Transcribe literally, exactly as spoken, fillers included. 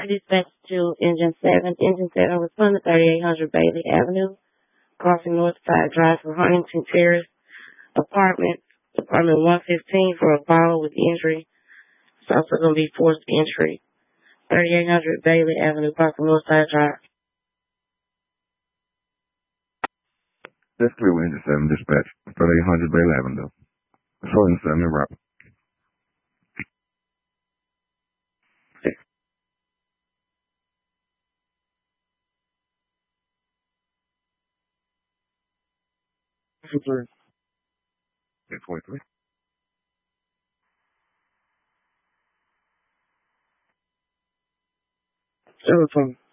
Dispatch to Engine seven. Engine seven, respond to thirty-eight hundred Bailey Avenue, crossing Northside Drive for Huntington Terrace, apartment, apartment one fifteen for a call with injury. It's also going to be forced entry. thirty-eight hundred Bailey Avenue, crossing Northside Drive. That's clear with Engine seven dispatch. thirty-eight hundred Bailey Avenue. Short seven and route. Super. eight twenty-three. Telephone.